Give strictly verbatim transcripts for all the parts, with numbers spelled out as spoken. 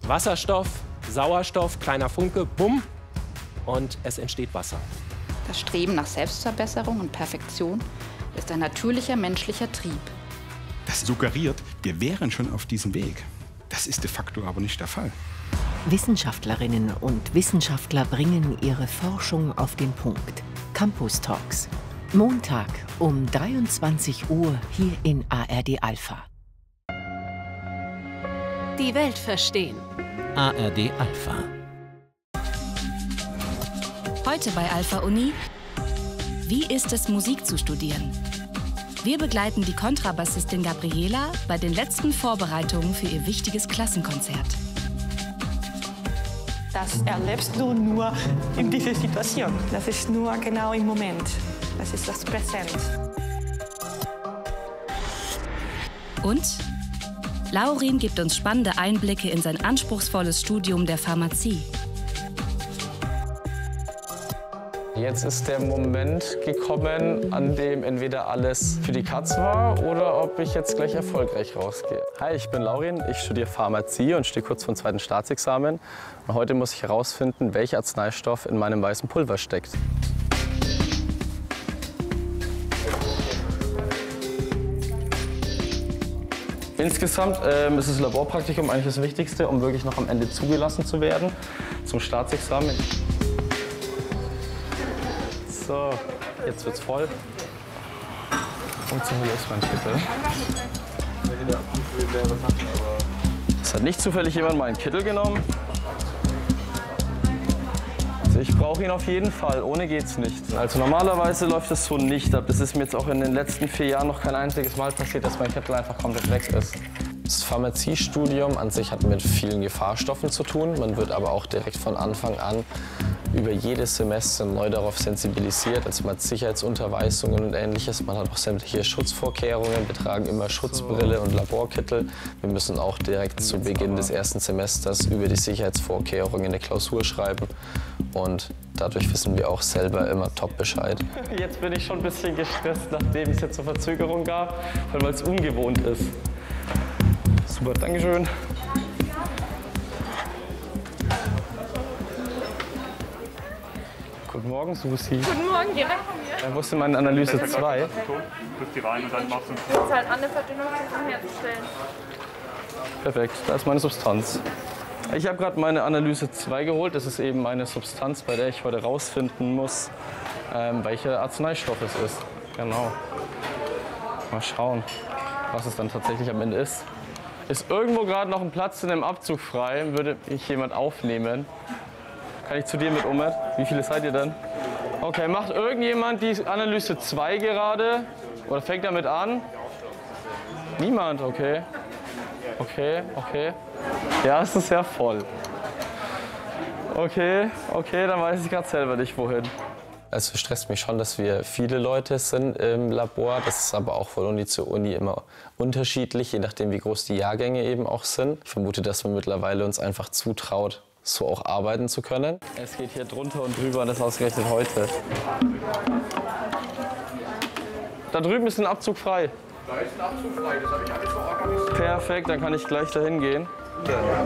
Wasserstoff, Sauerstoff, kleiner Funke, bumm, und es entsteht Wasser. Das Streben nach Selbstverbesserung und Perfektion ist ein natürlicher menschlicher Trieb. Das suggeriert, wir wären schon auf diesem Weg. Das ist de facto aber nicht der Fall. Wissenschaftlerinnen und Wissenschaftler bringen ihre Forschung auf den Punkt. Campus Talks. Montag um dreiundzwanzig Uhr hier in A R D Alpha. Die Welt verstehen. A R D Alpha. Heute bei Alpha Uni: Wie ist es, Musik zu studieren? Wir begleiten die Kontrabassistin Gabriela bei den letzten Vorbereitungen für ihr wichtiges Klassenkonzert. Das erlebst du nur in dieser Situation. Das ist nur genau im Moment. Das ist das Präsent. Und Laurin gibt uns spannende Einblicke in sein anspruchsvolles Studium der Pharmazie. Jetzt ist der Moment gekommen, an dem entweder alles für die Katz war oder ob ich jetzt gleich erfolgreich rausgehe. Hi, ich bin Laurin, ich studiere Pharmazie und stehe kurz vor dem zweiten Staatsexamen. Und heute muss ich herausfinden, welcher Arzneistoff in meinem weißen Pulver steckt. Insgesamt ähm, ist das Laborpraktikum eigentlich das Wichtigste, um wirklich noch am Ende zugelassen zu werden zum Staatsexamen. So, jetzt wird's voll. Und zur Hölle ist mein Kittel. Es hat nicht zufällig jemand meinen Kittel genommen. Also ich brauche ihn auf jeden Fall, ohne geht's nicht. Also normalerweise läuft es so nicht ab. Das ist mir jetzt auch in den letzten vier Jahren noch kein einziges Mal passiert, dass mein Kittel einfach komplett weg ist. Das Pharmaziestudium an sich hat mit vielen Gefahrstoffen zu tun. Man wird aber auch direkt von Anfang an über jedes Semester neu darauf sensibilisiert. Also man hat Sicherheitsunterweisungen und Ähnliches. Man hat auch sämtliche Schutzvorkehrungen. Wir tragen immer Schutzbrille und Laborkittel. Wir müssen auch direkt zu Beginn des ersten Semesters über die Sicherheitsvorkehrungen eine Klausur schreiben. Und dadurch wissen wir auch selber immer top Bescheid. Jetzt bin ich schon ein bisschen gestresst, nachdem es jetzt eine Verzögerung gab, weil es ungewohnt ist. Super, Dankeschön. Guten Morgen, Susi. Guten Morgen, geh weg von mir. Äh, wo ist denn meine Analyse zwei? Du die rein und dann machst du... Du musst halt an der Verdünnung herzustellen. Perfekt, da ist meine Substanz. Ich habe gerade meine Analyse zwei geholt. Das ist eben meine Substanz, bei der ich heute rausfinden muss, ähm, welcher Arzneistoff es ist. Genau. Mal schauen, was es dann tatsächlich am Ende ist. Ist irgendwo gerade noch ein Platz in dem Abzug frei? Würde mich jemand aufnehmen? Kann ich zu dir mit, Ummet? Wie viele seid ihr denn? Okay, macht irgendjemand die Analyse zwei gerade? Oder fängt damit an? Niemand, okay. Okay, okay. Ja, es ist sehr voll. Okay, okay, dann weiß ich gerade selber nicht, wohin. Also stresst mich schon, dass wir viele Leute sind im Labor. Das ist aber auch von Uni zu Uni immer unterschiedlich, je nachdem wie groß die Jahrgänge eben auch sind. Ich vermute, dass man mittlerweile uns einfach zutraut, so auch arbeiten zu können. Es geht hier drunter und drüber und das ausgerechnet heute. Da drüben ist ein Abzug frei. Da ist ein Abzug frei, das habe ich alles so organisiert. Perfekt, dann kann ich gleich dahin gehen. Ja.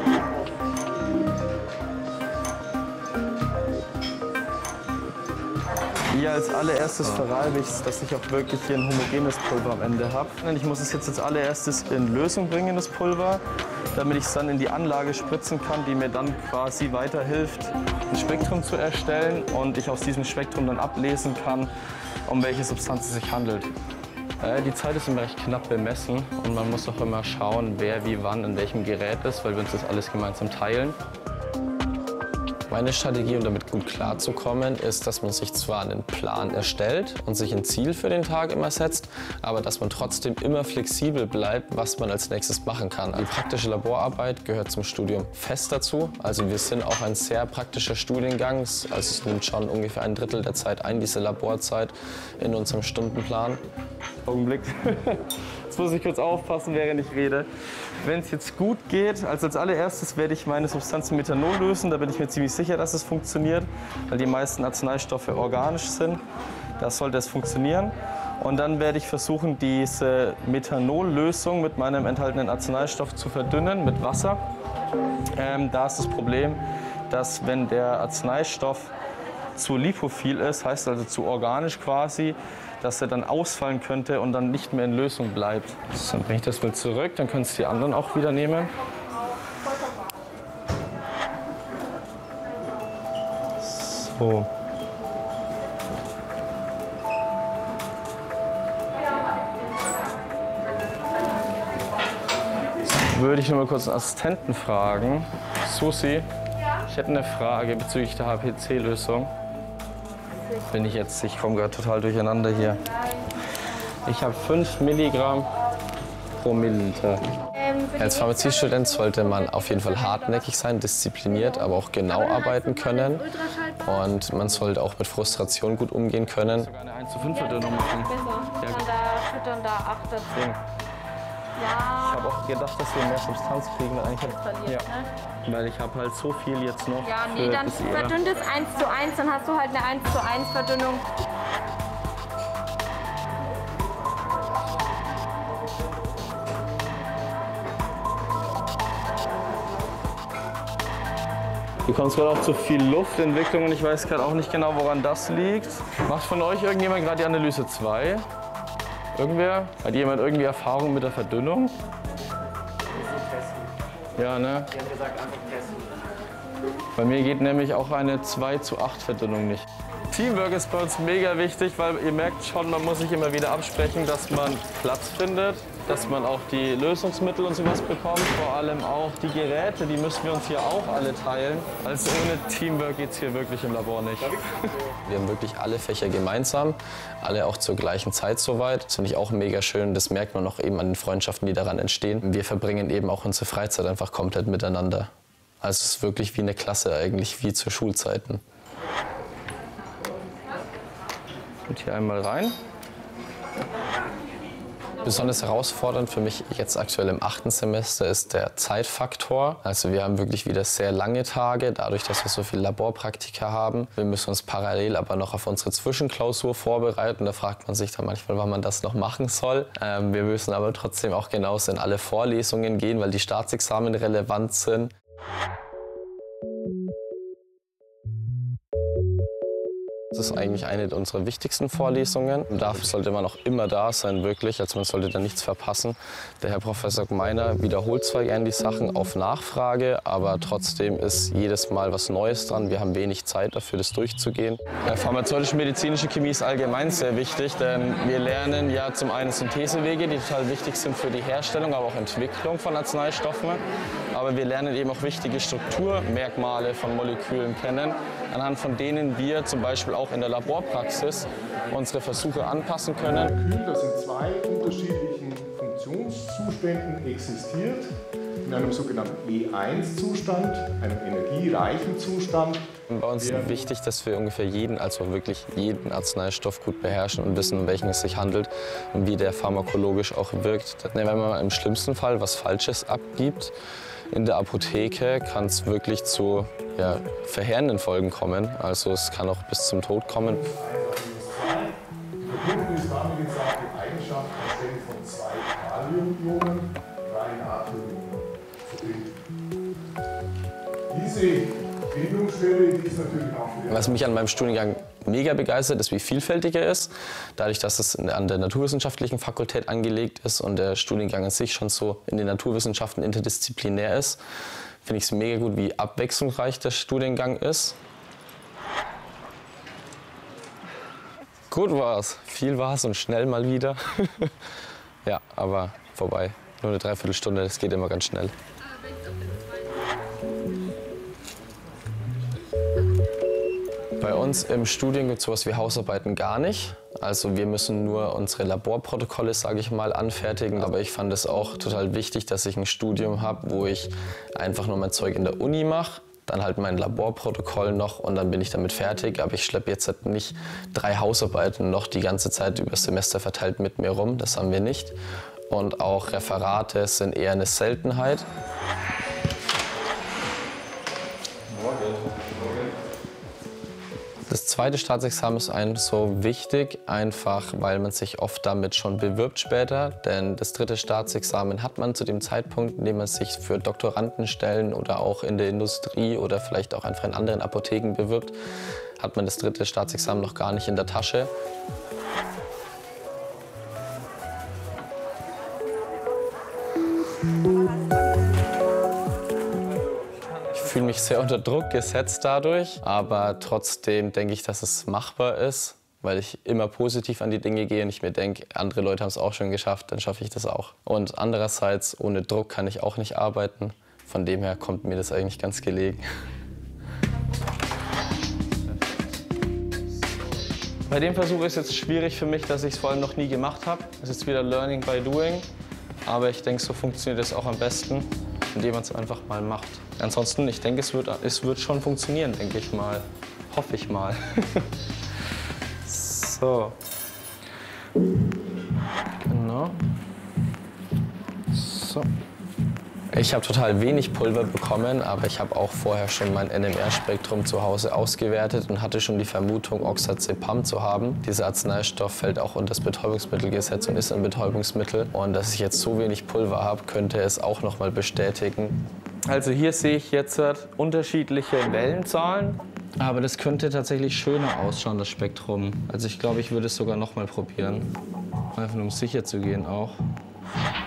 Hier als allererstes verreibe ich es, dass ich auch wirklich hier ein homogenes Pulver am Ende habe. Ich muss es jetzt als allererstes in Lösung bringen, das Pulver, damit ich es dann in die Anlage spritzen kann, die mir dann quasi weiterhilft, ein Spektrum zu erstellen und ich aus diesem Spektrum dann ablesen kann, um welche Substanz es sich handelt. Die Zeit ist immer recht knapp bemessen und man muss auch immer schauen, wer wie wann in welchem Gerät ist, weil wir uns das alles gemeinsam teilen. Meine Strategie, um damit gut klarzukommen, ist, dass man sich zwar einen Plan erstellt und sich ein Ziel für den Tag immer setzt, aber dass man trotzdem immer flexibel bleibt, was man als nächstes machen kann. Die praktische Laborarbeit gehört zum Studium fest dazu. Also wir sind auch ein sehr praktischer Studiengang. Also es nimmt schon ungefähr ein Drittel der Zeit ein, diese Laborzeit in unserem Stundenplan. Augenblick. Jetzt muss ich kurz aufpassen, während ich rede. Wenn es jetzt gut geht, also als allererstes werde ich meine Substanz mit Methanol lösen. Da bin ich mir ziemlich sicher, dass es funktioniert, weil die meisten Arzneistoffe organisch sind. Da sollte es funktionieren. Und dann werde ich versuchen, diese Methanollösung mit meinem enthaltenen Arzneistoff zu verdünnen mit Wasser. Ähm, da ist das Problem, dass wenn der Arzneistoff zu lipophil ist, heißt also zu organisch quasi, dass er dann ausfallen könnte und dann nicht mehr in Lösung bleibt. So, dann bringe ich das mal zurück, dann können es die anderen auch wieder nehmen. So. Würde ich nur mal kurz einen Assistenten fragen. Susi, ich hätte eine Frage bezüglich der H P C-Lösung. Bin ich jetzt, ich komme gerade total durcheinander hier. Ich habe fünf Milligramm pro Milliliter. Als Pharmaziestudent sollte man auf jeden Fall hartnäckig sein, diszipliniert, aber auch genau arbeiten können. Und man sollte auch mit Frustration gut umgehen können. Sogar eine eins zu fünf Verdünnung machen. Ja, da füttern da acht dazu. Ja. Ich habe auch gedacht, dass wir mehr Substanz kriegen. Weil, eigentlich hab, ja. weil ich habe halt so viel jetzt noch. Ja, nee, dann verdünnt es eins zu eins, dann hast du halt eine eins zu eins Verdünnung. Du kommst gerade auch zu viel Luftentwicklung und ich weiß gerade auch nicht genau, woran das liegt. Macht von euch irgendjemand gerade die Analyse zwei? Irgendwer? Hat jemand irgendwie Erfahrung mit der Verdünnung? Ja, ne? Die haben gesagt, einfach testen. Bei mir geht nämlich auch eine zwei zu acht Verdünnung nicht. Teamwork ist bei uns mega wichtig, weil ihr merkt schon, man muss sich immer wieder absprechen, dass man Platz findet, dass man auch die Lösungsmittel und sowas bekommt. Vor allem auch die Geräte, die müssen wir uns hier auch alle teilen. Also ohne Teamwork geht es hier wirklich im Labor nicht. Wir haben wirklich alle Fächer gemeinsam, alle auch zur gleichen Zeit soweit. Das finde ich auch mega schön. Das merkt man auch eben an den Freundschaften, die daran entstehen. Wir verbringen eben auch unsere Freizeit einfach komplett miteinander. Also es ist wirklich wie eine Klasse eigentlich, wie zu Schulzeiten. Und hier einmal rein. Besonders herausfordernd für mich jetzt aktuell im achten Semester ist der Zeitfaktor. Also wir haben wirklich wieder sehr lange Tage, dadurch, dass wir so viele Laborpraktika haben. Wir müssen uns parallel aber noch auf unsere Zwischenklausur vorbereiten. Da fragt man sich dann manchmal, wann man das noch machen soll. Ähm, wir müssen aber trotzdem auch genauso in alle Vorlesungen gehen, weil die Staatsexamen relevant sind. Das ist eigentlich eine unserer wichtigsten Vorlesungen. Dafür sollte man auch immer da sein, wirklich. Also man sollte da nichts verpassen. Der Herr Professor Gmeiner wiederholt zwar gern die Sachen auf Nachfrage, aber trotzdem ist jedes Mal was Neues dran. Wir haben wenig Zeit dafür, das durchzugehen. Ja, pharmazeutisch-medizinische Chemie ist allgemein sehr wichtig, denn wir lernen ja zum einen Synthesewege, die total wichtig sind für die Herstellung, aber auch Entwicklung von Arzneistoffen. Aber wir lernen eben auch wichtige Strukturmerkmale von Molekülen kennen, anhand von denen wir zum Beispiel auch in der Laborpraxis unsere Versuche anpassen können. Molekül, das in zwei unterschiedlichen Funktionszuständen existiert, in einem sogenannten E eins Zustand, einem energiereichen Zustand. Bei uns ist wichtig, dass wir ungefähr jeden, also wirklich jeden Arzneistoff gut beherrschen und wissen, um welchen es sich handelt und wie der pharmakologisch auch wirkt. Wenn man im schlimmsten Fall was Falsches abgibt in der Apotheke, kann es wirklich zu ja, verheerenden Folgen kommen. Also es kann auch bis zum Tod kommen. Verbunden ist damit gesagt die Eigenschaft anstelle von zwei Kaliumionen, drei Natriumionen zu bilden. Diese Bindungsstelle, die ist natürlich auch wieder. Was mich an meinem Studiengang mega begeistert, ist, wie vielfältig er ist. Dadurch, dass es an der naturwissenschaftlichen Fakultät angelegt ist und der Studiengang an sich schon so in den Naturwissenschaften interdisziplinär ist, finde ich es mega gut, wie abwechslungsreich der Studiengang ist. Gut war's, viel war's und schnell mal wieder. Ja, aber vorbei. Nur eine Dreiviertelstunde, das geht immer ganz schnell. Bei uns im Studium gibt es sowas wie Hausarbeiten gar nicht. Also wir müssen nur unsere Laborprotokolle, sage ich mal, anfertigen. Aber ich fand es auch total wichtig, dass ich ein Studium habe, wo ich einfach nur mein Zeug in der Uni mache, dann halt mein Laborprotokoll noch und dann bin ich damit fertig. Aber ich schleppe jetzt halt nicht drei Hausarbeiten noch die ganze Zeit über das Semester verteilt mit mir rum. Das haben wir nicht. Und auch Referate sind eher eine Seltenheit. Das zweite Staatsexamen ist einem so wichtig, einfach weil man sich oft damit schon bewirbt später. Denn das dritte Staatsexamen hat man zu dem Zeitpunkt, in dem man sich für Doktorandenstellen oder auch in der Industrie oder vielleicht auch einfach in anderen Apotheken bewirbt, hat man das dritte Staatsexamen noch gar nicht in der Tasche. Ich fühle mich sehr unter Druck gesetzt dadurch, aber trotzdem denke ich, dass es machbar ist, weil ich immer positiv an die Dinge gehe und ich mir denke, andere Leute haben es auch schon geschafft, dann schaffe ich das auch. Und andererseits, ohne Druck kann ich auch nicht arbeiten, von dem her kommt mir das eigentlich ganz gelegen. Bei dem Versuch ist es jetzt schwierig für mich, dass ich es vor allem noch nie gemacht habe. Es ist wieder Learning by Doing, aber ich denke, so funktioniert es auch am besten, indem man es einfach mal macht. Ansonsten, ich denke, es wird, es wird schon funktionieren, denke ich mal. Hoffe ich mal. So. Genau. So. Ich habe total wenig Pulver bekommen, aber ich habe auch vorher schon mein N M R-Spektrum zu Hause ausgewertet und hatte schon die Vermutung, Oxazepam zu haben. Dieser Arzneistoff fällt auch unter das Betäubungsmittelgesetz und ist ein Betäubungsmittel. Und dass ich jetzt so wenig Pulver habe, könnte es auch noch mal bestätigen. Also hier sehe ich jetzt unterschiedliche Wellenzahlen, aber das könnte tatsächlich schöner ausschauen, das Spektrum. Also ich glaube, ich würde es sogar noch mal probieren, einfach nur um sicher zu gehen auch.